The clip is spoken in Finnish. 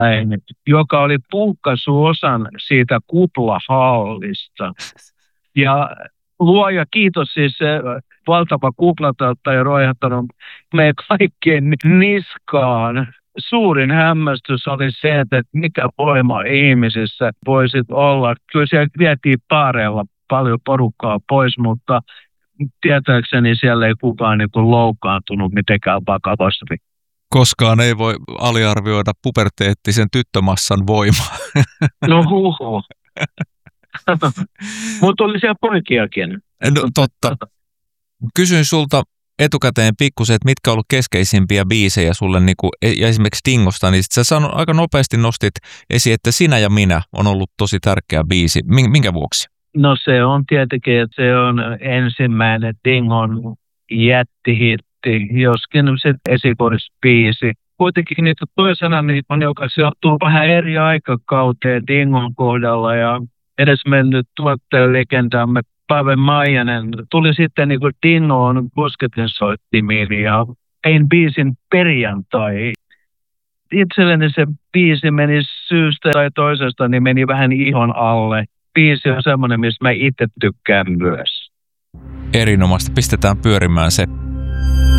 joka oli punkkasuosan siitä kuplahallista. Ja luoja kiitos siis se valtava kuplatoutta ja roihahtanut meidän kaikkien niskaan. Suurin hämmästys oli se, että mikä voima ihmisissä voisi olla. Kyllä siellä vietiin paareilla paljon porukkaa pois, mutta tietääkseni siellä ei kukaan niin kuin loukkaantunut mitenkään vakavasti. Koskaan ei voi aliarvioida puberteettisen tyttömassan voimaa. No huhu. Mutta oli siellä poikiakin. No, totta. Kysyin sulta etukäteen pikkusen, että mitkä on ollut keskeisimpiä biisejä sulle, niin kuin, ja esimerkiksi Dingosta, niin sä aika nopeasti nostit esiin, että Sinä ja minä on ollut tosi tärkeä biisi. Minkä vuoksi? No se on tietenkin, että se on ensimmäinen Dingon jättihitti, joskin se esikorisbiisi. Kuitenkin niitä toisena niitä on, joka sijoittuu vähän eri aikakauteen Dingon kohdalla ja edesmennyt tuottajalegendamme Pave Maijanen tuli sitten niin kuin Dingoon kosketinsoittimiin ja tein biisin Perjantai. Itselleni se biisi meni syystä tai toisesta, niin meni vähän ihon alle. Biisi on semmoinen, mistä mä itse tykkään myös. Erinomaista. Pistetään pyörimään se.